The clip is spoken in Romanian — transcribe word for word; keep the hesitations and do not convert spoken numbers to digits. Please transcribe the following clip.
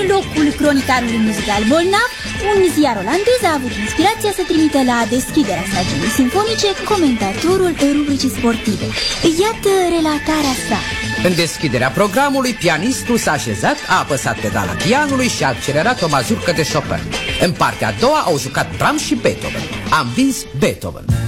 În locul cronicarului muzical bolnav, un ziar olandez a avut inspirația să trimită la deschiderea stagiunii simfonice comentatorul rubricii sportive. Iată relatarea sa. În deschiderea programului, pianistul s-a așezat, a apăsat pedala pianului și a accelerat o mazurcă de Chopin. În partea a doua au jucat Brahms și Beethoven. Am vins Beethoven.